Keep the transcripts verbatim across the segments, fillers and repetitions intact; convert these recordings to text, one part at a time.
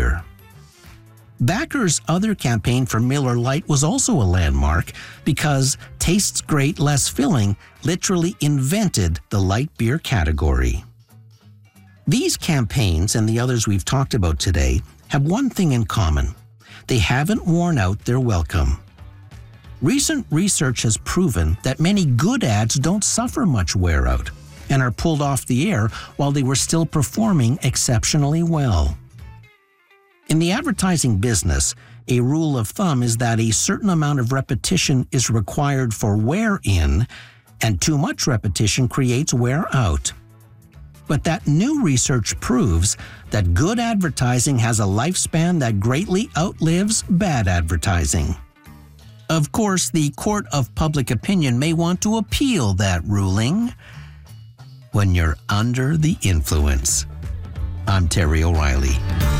beer. Backers' other campaign for Miller Lite was also a landmark because Tastes Great, Less Filling literally invented the light beer category. These campaigns and the others we've talked about today have one thing in common. They haven't worn out their welcome. Recent research has proven that many good ads don't suffer much wear out and are pulled off the air while they were still performing exceptionally well. In the advertising business, a rule of thumb is that a certain amount of repetition is required for wear in, and too much repetition creates wear out. But that new research proves that good advertising has a lifespan that greatly outlives bad advertising. Of course, the court of public opinion may want to appeal that ruling when you're under the influence. I'm Terry O'Reilly.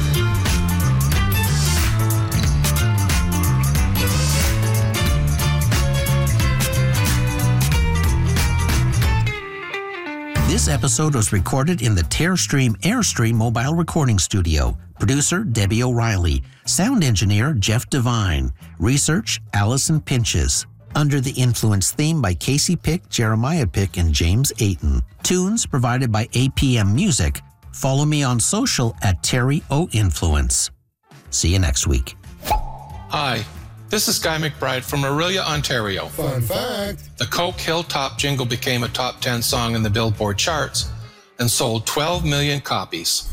This episode was recorded in the Tearstream Airstream mobile recording studio. Producer Debbie O'Reilly. Sound engineer Jeff Devine. Research Allison Pinches. Under the Influence theme by Casey Pick, Jeremiah Pick, and James Ayton. Tunes provided by A P M Music. Follow me on social at Terry O Influence. See you next week. Hi. This is Guy McBride from Orillia, Ontario. Fun fact. The Coke Hilltop jingle became a top ten song in the Billboard charts and sold twelve million copies.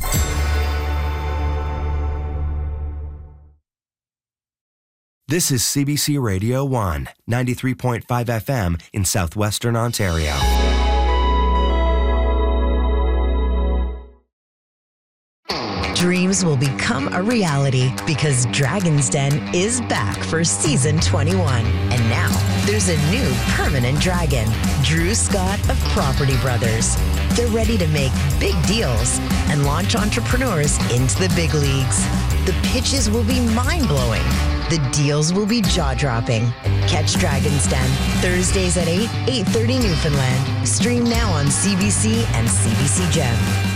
This is C B C Radio one, ninety-three point five F M in southwestern Ontario. Dreams will become a reality because Dragon's Den is back for season twenty-one. And now there's a new permanent dragon, Drew Scott of Property Brothers. They're ready to make big deals and launch entrepreneurs into the big leagues. The pitches will be mind-blowing. The deals will be jaw-dropping. Catch Dragon's Den Thursdays at eight, eight thirty Newfoundland. Stream now on C B C and C B C Gem.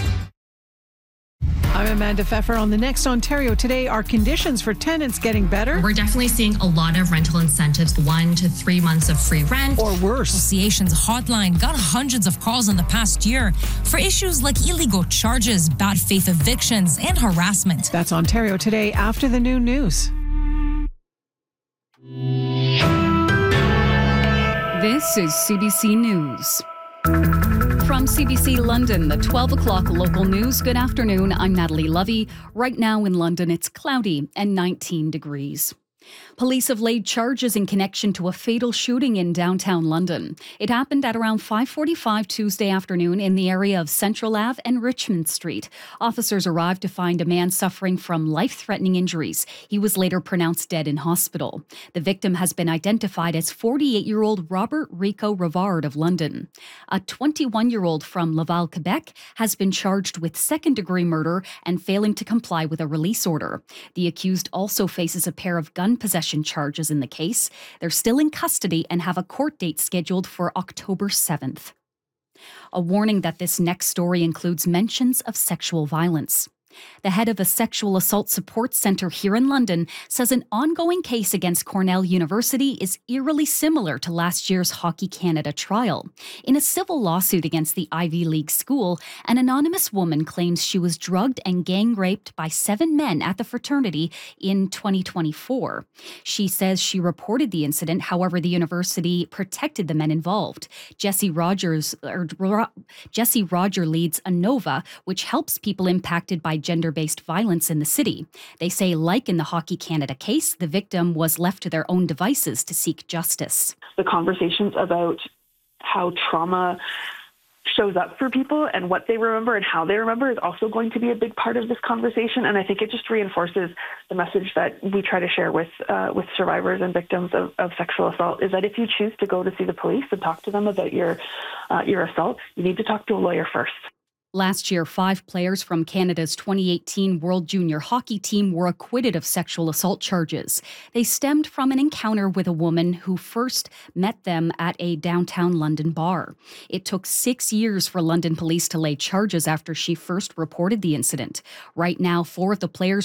I'm Amanda Pfeffer. On the Next Ontario Today, are conditions for tenants getting better? We're definitely seeing a lot of rental incentives, one to three months of free rent. Or worse. Association's hotline got hundreds of calls in the past year for issues like illegal charges, bad faith evictions, and harassment. That's Ontario Today after the noon news. This is C B C News. From C B C London, the twelve o'clock local news. Good afternoon, I'm Natalie Lovey. Right now in London, it's cloudy and nineteen degrees. Police have laid charges in connection to a fatal shooting in downtown London. It happened at around five forty-five Tuesday afternoon in the area of Central Avenue and Richmond Street. Officers arrived to find a man suffering from life-threatening injuries. He was later pronounced dead in hospital. The victim has been identified as forty-eight-year-old Robert Rico Rivard of London. A twenty-one-year-old from Laval, Quebec, has been charged with second-degree murder and failing to comply with a release order. The accused also faces a pair of gun possession charges in the case. They're still in custody and have a court date scheduled for October seventh. A warning that this next story includes mentions of sexual violence. The head of a sexual assault support centre here in London says an ongoing case against Cornell University is eerily similar to last year's Hockey Canada trial. In a civil lawsuit against the Ivy League school, an anonymous woman claims she was drugged and gang raped by seven men at the fraternity in twenty twenty-four. She says she reported the incident, however, the university protected the men involved. Jesse Rogers, or Ro- Jesse Roger leads ANOVA, which helps people impacted by gender-based violence in the city. They say, like in the Hockey Canada case, the victim was left to their own devices to seek justice. The conversations about how trauma shows up for people and what they remember and how they remember is also going to be a big part of this conversation. And I think it just reinforces the message that we try to share with uh, with survivors and victims of, of sexual assault, is that if you choose to go to see the police and talk to them about your uh, your assault, you need to talk to a lawyer first. Last year, five players from Canada's twenty eighteen World Junior Hockey team were acquitted of sexual assault charges. They stemmed from an encounter with a woman who first met them at a downtown London bar. It took six years for London police to lay charges after she first reported the incident. Right now, four of the players